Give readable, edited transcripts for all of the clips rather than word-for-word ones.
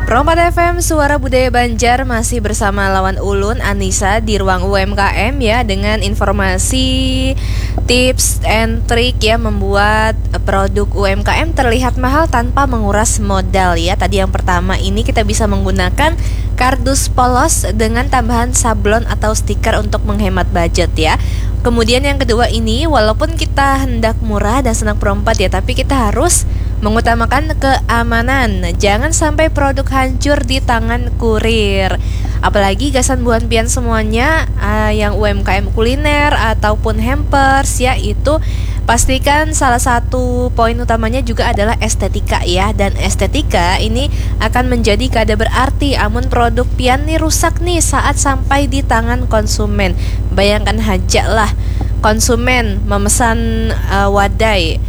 Rompat FM Suara Budaya Banjar masih bersama Lawan Ulun Anissa di ruang UMKM ya, dengan informasi tips and trik ya membuat produk UMKM terlihat mahal tanpa menguras modal ya. Tadi yang pertama ini kita bisa menggunakan kardus polos dengan tambahan sablon atau stiker untuk menghemat budget ya. Kemudian yang kedua ini, walaupun kita hendak murah dan senang perompat ya, tapi kita harus mengutamakan keamanan. Jangan sampai produk hancur di tangan kurir. Apalagi gasan buan pian semuanya yang UMKM kuliner ataupun hampers ya, itu pastikan salah satu poin utamanya juga adalah estetika ya. Dan estetika ini akan menjadi kada berarti amun produk pian nih rusak nih saat sampai di tangan konsumen. Bayangkan aja lah, konsumen memesan wadai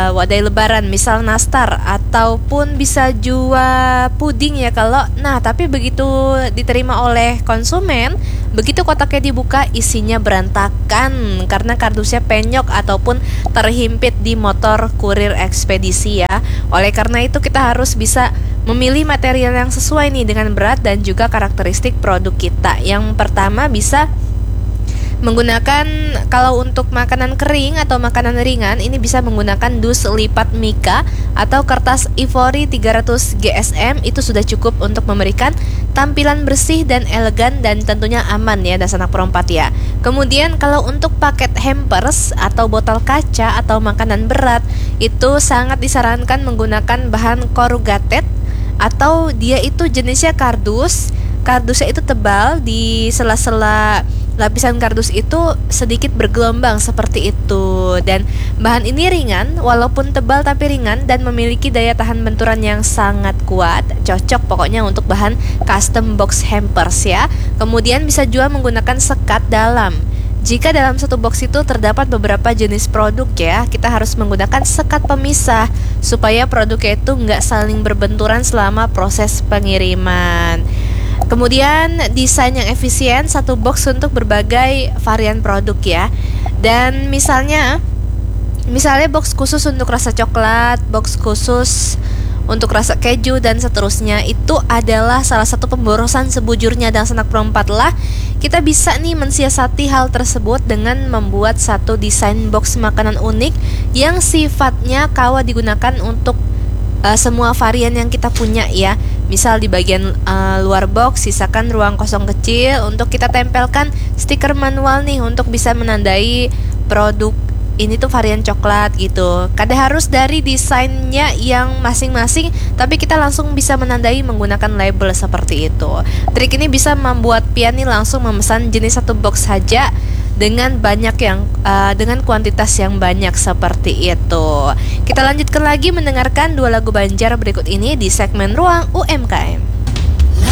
lebaran misal nastar ataupun bisa jua puding ya tapi begitu diterima oleh konsumen, begitu kotaknya dibuka isinya berantakan karena kardusnya penyok ataupun terhimpit di motor kurir ekspedisi ya. Oleh karena itu kita harus bisa memilih material yang sesuai nih dengan berat dan juga karakteristik produk kita. Yang pertama bisa menggunakan, kalau untuk makanan kering atau makanan ringan ini bisa menggunakan dus lipat mika atau kertas ivory 300 GSM. Itu sudah cukup untuk memberikan tampilan bersih dan elegan dan tentunya aman ya dasar anak perompat ya. Kemudian kalau untuk paket hampers atau botol kaca atau makanan berat, itu sangat disarankan menggunakan bahan corrugated atau dia itu jenisnya kardus. Kardusnya itu tebal, di sela-sela lapisan kardus itu sedikit bergelombang seperti itu. Dan bahan ini ringan, walaupun tebal tapi ringan dan memiliki daya tahan benturan yang sangat kuat. Cocok pokoknya untuk bahan custom box hampers ya. Kemudian bisa juga menggunakan sekat dalam. Jika dalam satu box itu terdapat beberapa jenis produk ya, kita harus menggunakan sekat pemisah supaya produknya itu nggak saling berbenturan selama proses pengiriman. Kemudian desain yang efisien, satu box untuk berbagai varian produk ya. Dan misalnya box khusus untuk rasa coklat, box khusus untuk rasa keju dan seterusnya, itu adalah salah satu pemborosan sebujurnya dan senak perempat lah. Kita bisa nih mensiasati hal tersebut dengan membuat satu desain box makanan unik yang sifatnya kawa digunakan untuk semua varian yang kita punya ya. Misal di bagian luar box sisakan ruang kosong kecil untuk kita tempelkan stiker manual nih untuk bisa menandai produk ini tuh varian coklat gitu. Kada harus dari desainnya yang masing-masing, tapi kita langsung bisa menandai menggunakan label seperti itu. Trik ini bisa membuat pian nih langsung memesan jenis satu box saja dengan dengan kuantitas yang banyak seperti itu. Kita lanjutkan lagi mendengarkan dua lagu Banjar berikut ini di segmen Ruang UMKM.